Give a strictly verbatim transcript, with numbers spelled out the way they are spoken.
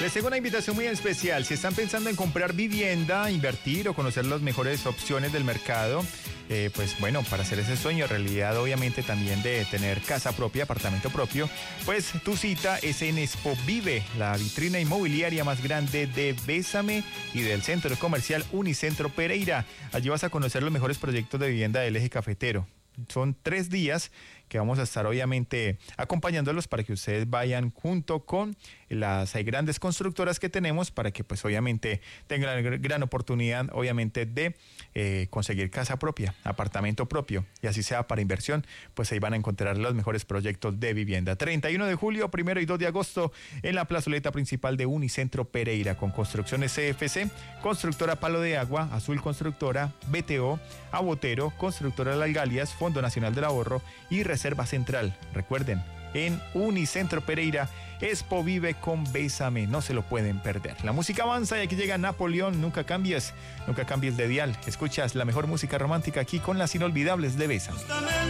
Les tengo una invitación muy especial. Si están pensando en comprar vivienda, invertir o conocer las mejores opciones del mercado, eh, pues bueno, para hacer ese sueño realidad, obviamente también de tener casa propia, apartamento propio, pues tu cita es en Expo Vive, la vitrina inmobiliaria más grande de Bésame y del centro comercial Unicentro Pereira. Allí vas a conocer los mejores proyectos de vivienda del eje cafetero. Son tres días que vamos a estar obviamente acompañándolos para que ustedes vayan junto con las hay grandes constructoras que tenemos para que pues obviamente tengan la gran oportunidad obviamente de eh, conseguir casa propia, apartamento propio y así sea para inversión, pues ahí van a encontrar los mejores proyectos de vivienda. treinta y uno de julio, primero y dos de agosto en la plazoleta principal de Unicentro Pereira con Construcciones C F C, Constructora Palo de Agua, Azul Constructora, B T O, Abotero, Constructora Las Galias, Fondo Nacional del Ahorro y Reserva Central. Recuerden, en Unicentro Pereira, Expo Vive con Bésame, no se lo pueden perder. La música avanza y aquí llega Napoleón, nunca cambies, nunca cambies de dial. Escuchas la mejor música romántica aquí con las inolvidables de Bésame.